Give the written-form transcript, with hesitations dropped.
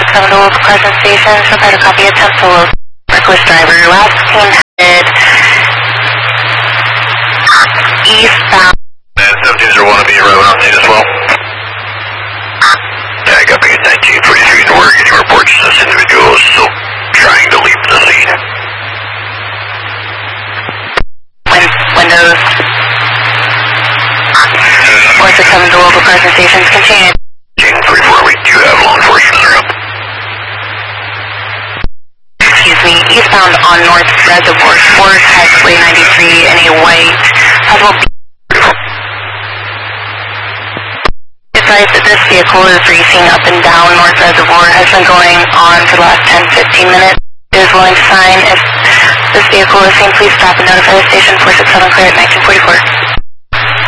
467 to local Crescent Station. Provide a copy attempt to local reckless driver. Last seen headed eastbound. 1701 to be around on scene as well. Tag up at 1943 in Oregon. Your reports this individual is still trying to leave the scene. Windows 467 to local Crescent Stations. Continue. 1944, we do have law enforcement there up. Excuse me, eastbound on North Reservoir, Ford Highway 93 in a white possible. Advised that this vehicle is racing up and down North Reservoir, has been going on for the last 10-15 minutes. It is willing to sign. If this vehicle is seen, please stop and notify the station 467 clear at 1944.